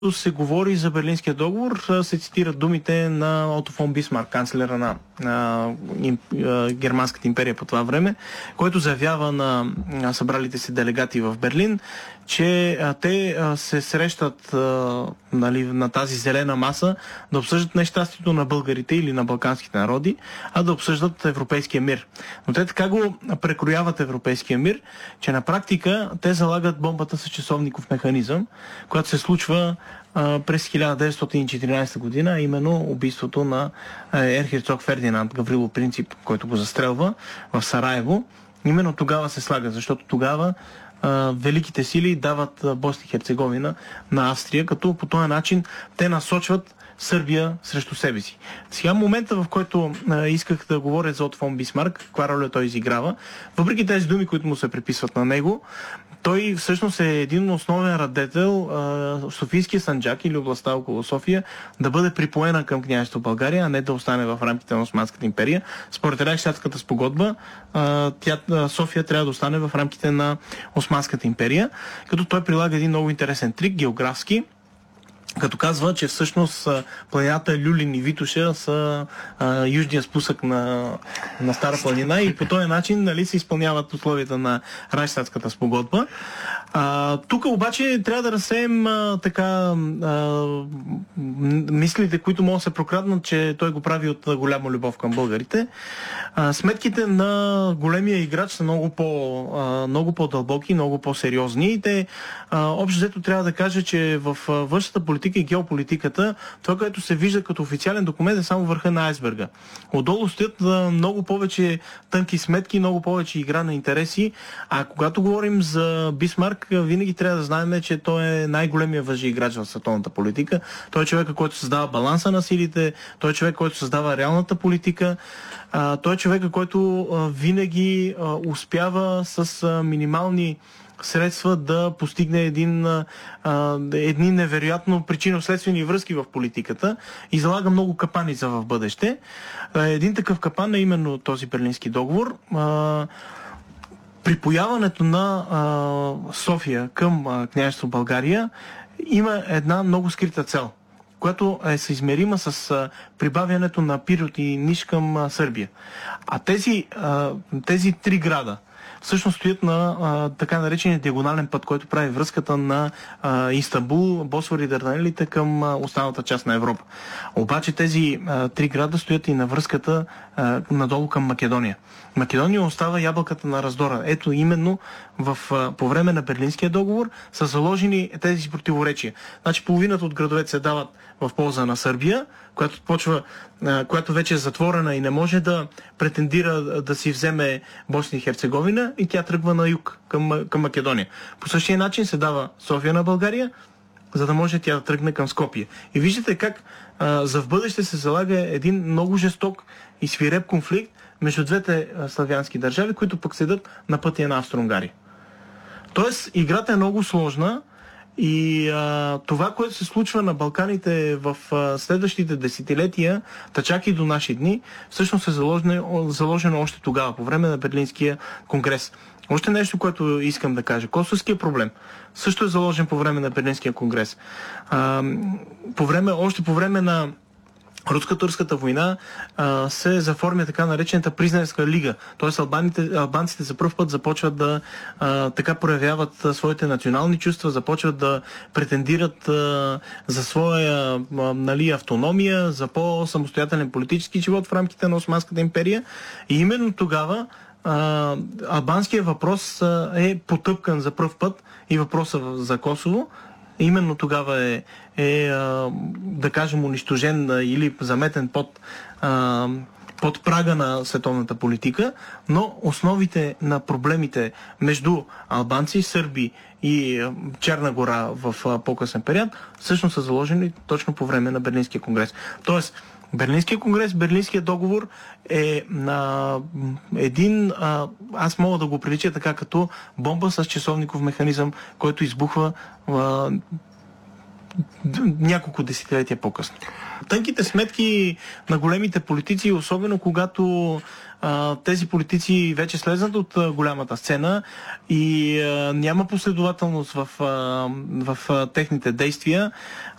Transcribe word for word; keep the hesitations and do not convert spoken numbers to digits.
се говори за Берлинския договор, се цитират думите на Ото фон Бисмарк, канцлера на, на им, Германската империя по това време, който заявява на, на събралите се делегати в Берлин, че а, те а, се срещат а, нали, на тази зелена маса да обсъждат нещастието на българите или на балканските народи, а да обсъждат европейския мир. Но те така го прекрояват европейския мир, че на практика те залагат бомбата с часовников механизъм, която се случва а, през хиляда деветстотин и четиринадесета година, именно убийството на ерхерцог Фердинанд Гаврило Принцип, който го застрелва в Сараево. Именно тогава се слага, защото тогава Uh, великите сили дават uh, Босна и Херцеговина на Австрия, като по този начин те насочват Сърбия срещу себе си. Сега момента, в който uh, исках да говоря за Ото фон Бисмарк, каква роля той изиграва, въпреки тези думи, които му се приписват на него, той всъщност е един основен радетел uh, Софийския санджак или областта около София да бъде припоена към княжество България, а не да остане в рамките на Османската империя. Според Райхстатската спогодба, uh, тя, София трябва да остане в рамките на Османската империя, като той прилага един много интересен трик, географски, като казва, че всъщност планината Люлин и Витоша са а, южния спусък на, на Стара планина и по този начин нали, се изпълняват условията на Райхстатската спогодба. А, тук обаче трябва да разсеем а, така а, мислите, които могат да се прокраднат, че той го прави от голяма любов към българите. А, сметките на големия играч са много, по, а, много по-дълбоки, много по-сериозни и те а, общо взето трябва да кажа, че в външната политика и геополитиката, това, което се вижда като официален документ е само върха на айсберга. Отдолу стоят много повече тънки сметки, много повече игра на интереси, а когато говорим за Бисмарк, винаги трябва да знаем, че той е най-големия външен играч в световната политика. Той е човека, който създава баланса на силите, той е човек, който създава реалната политика, той е човека, който винаги успява с минимални средства да постигне един, а, едни невероятно причинно-следствени връзки в политиката и залага много капани за в бъдеще. А, един такъв капан е именно този Берлински договор. А, припояването на а, София към а, княжество България има една много скрита цел, която е съизмерима с а, прибавянето на Пирот и Ниш към а, Сърбия. А тези, а, тези три града всъщност стоят на а, така наречения диагонален път, който прави връзката на а, Истанбул, Босфор и Дарданелите към а, останалата част на Европа. Обаче тези а, три града стоят и на връзката а, надолу към Македония. Македония остава ябълката на раздора. Ето именно в, а, по време на Берлинския договор са заложени тези противоречия. Значи половината от градовете се дават в полза на Сърбия, която почва, а, която вече е затворена и не може да претендира да си вземе Босна и Херцеговина и тя тръгва на юг към, към Македония. По същия начин се дава София на България, за да може тя да тръгне към Скопие. И виждате как а, за в бъдеще се залага един много жесток и свиреп конфликт между двете а, славянски държави, които пък седат на пътя на Австро-Унгария. Тоест, играта е много сложна и а, това, което се случва на Балканите в а, следващите десетилетия, та чак и до наши дни, всъщност е заложено, заложено още тогава, по време на Берлинския конгрес. Още нещо, което искам да кажа. Косовския проблем също е заложен по време на Берлинския конгрес. А, по време, още по време на Руско-турската война а, се заформя така наречената Признанска лига. Тоест албаните, албанците за пръв път започват да а, така проявяват а, своите национални чувства, започват да претендират а, за своя а, нали, автономия, за по-самостоятелен политически живот в рамките на Османската империя. И именно тогава а, албанският въпрос а, е потъпкан за пръв път и въпроса за Косово. Именно тогава е, е да кажем, унищожен или заметен под, под прага на световната политика, но основите на проблемите между албанци, сърби и Черна гора в по-късен период всъщност са заложени точно по време на Берлинския конгрес. Тоест, Берлинския конгрес, Берлинския договор е на един, а, аз мога да го прилича така като бомба с часовников механизъм, който избухва а, няколко десетилетия по-късно. Тънките сметки на големите политици, особено когато а, тези политици вече слезнат от а, голямата сцена и а, няма последователност в, а, в а, техните действия,